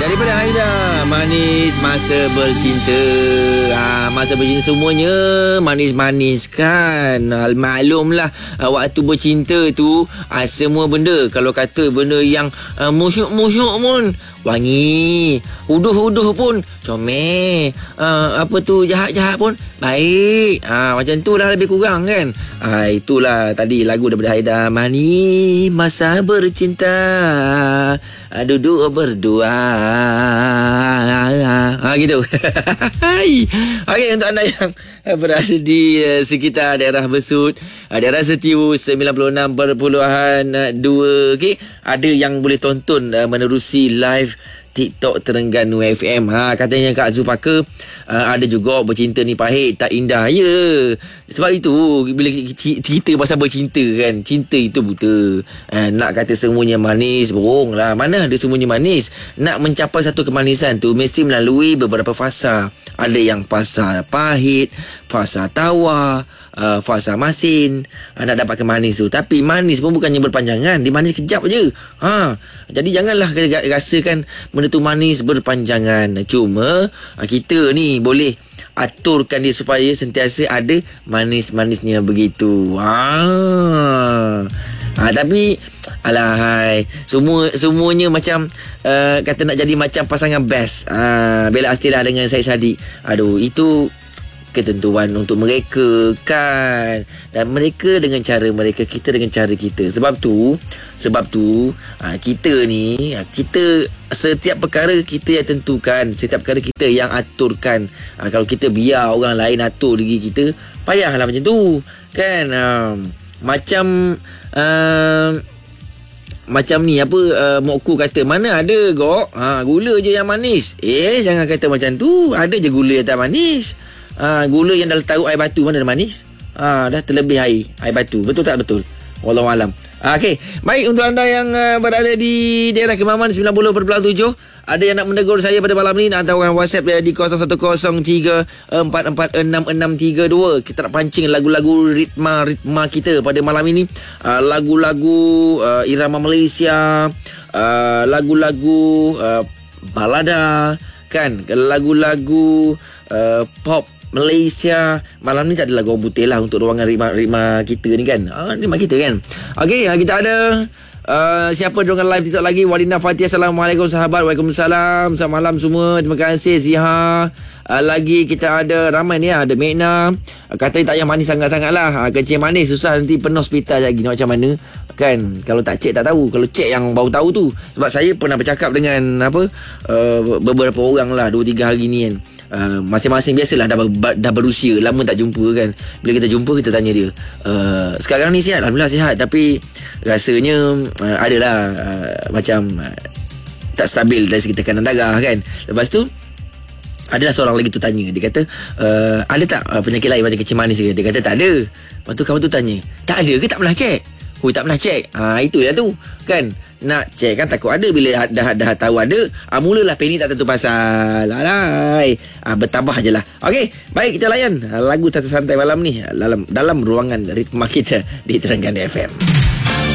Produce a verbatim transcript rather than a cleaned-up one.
Daripada Haida, manis masa bercinta. ha, Masa bercinta semuanya manis-manis kan. ha, Maklumlah, ha, waktu bercinta tu, ha, semua benda, kalau kata benda yang ha, musyuk-musyuk pun wangi, uduh-uduh pun comel, ha, apa tu jahat-jahat pun baik. ha, Macam tu lah lebih kurang kan. ha, Itulah tadi lagu daripada Haida, manis masa bercinta, ha, duduk berdua. Ha, gitu. Okey, untuk anda yang berada di uh, sekitar daerah Besut, uh, daerah Setiu sembilan puluh enam perpuluhan dua, okey, ada yang boleh tonton uh, menerusi live TikTok Terengganu F M. Ha, katanya Kak Zulfaqar, uh, ada juga bercinta ni pahit tak indah. Ya, sebab itu bila cerita pasal bercinta kan, cinta itu buta. uh, Nak kata semuanya manis, bohong lah. Mana ada semuanya manis. Nak mencapai satu kemanisan tu mesti melalui beberapa fasa. Ada yang fasa pahit, fasa tawar, uh, fasa masin, uh, nak dapat manis tu. Tapi manis pun bukannya berpanjangan, dia manis kejap je. Ha, jadi janganlah rasakan benda tu manis berpanjangan. Cuma uh, kita ni boleh aturkan dia supaya sentiasa ada manis-manisnya begitu. Ha. Ha, tapi alahai, semua semuanya macam uh, kata nak jadi macam pasangan best. uh, Bella Astila dengan Syed Saddiq. Aduh, itu ketentuan untuk mereka kan, dan mereka dengan cara mereka, kita dengan cara kita. Sebab tu Sebab tu uh, kita ni, kita setiap perkara kita yang tentukan, setiap perkara kita yang aturkan. uh, Kalau kita biar orang lain atur diri kita, payahlah macam tu kan. uh, Macam uh, Macam ni apa, uh, Mokku kata, mana ada gok, ha, gula je yang manis. Eh, jangan kata macam tu. Ada je gula yang tak manis. ha, Gula yang dah taruh air batu mana ada manis. ha, Dah terlebih air Air batu. Betul tak betul? Wallahualam. ha, Okey, baik, untuk anda yang uh, berada di daerah Kemaman sembilan puluh perpuluhan tujuh, ada yang nak menegur saya pada malam ni, nak hantar orang WhatsApp dia di kosong satu kosong tiga empat empat enam enam tiga dua. Kita nak pancing lagu-lagu ritma-ritma kita pada malam ini. uh, Lagu-lagu uh, irama Malaysia, uh, lagu-lagu uh, balada kan, lagu-lagu uh, pop Malaysia. Malam ni tak ada lagu orang putih lah untuk ruangan ritma-ritma kita ni kan. ah, Ritma kita kan. Okey, kita ada Uh, siapa dengan live TikTok lagi? Walina Fatih, Assalamualaikum sahabat. Waalaikumsalam. Selamat malam semua. Terima kasih Ziha. uh, Lagi kita ada ramai ni, ada Mekna, uh, katanya tak payah manis sangat-sangat lah. uh, Kencing manis susah, nanti penuh hospital lagi. Nak macam mana kan, kalau tak cek tak tahu. Kalau cek yang baru tahu tu. Sebab saya pernah bercakap dengan apa uh, beberapa orang lah dua tiga hari ni kan. Uh, masing-masing biasalah dah, ber, dah berusia, lama tak jumpa kan. Bila kita jumpa, kita tanya dia, uh, sekarang ni sihat? Alhamdulillah sihat. Tapi rasanya uh, adalah uh, macam uh, tak stabil dari segi tekanan darah kan. Lepas tu adalah seorang lagi tu tanya, dia kata, uh, ada tak uh, penyakit lain macam kencing manis ke? Dia kata tak ada. Lepas tu kawan tu tanya, tak ada ke tak pernah cek? Oh, tak pernah cek. Ha, itu dia tu kan. Nak cek kan, takut ada. Bila dah dah tahu ada, ah, mulalah panik tak tentu pasal. Alai, ah, bertabah je lah. Okey, baik, kita layan lagu Tata Santai malam ni dalam dalam ruangan ritma kita di Terengganu F M.